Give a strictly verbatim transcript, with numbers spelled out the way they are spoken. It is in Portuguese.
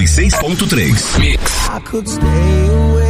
e seis ponto três. Mix. I could stay away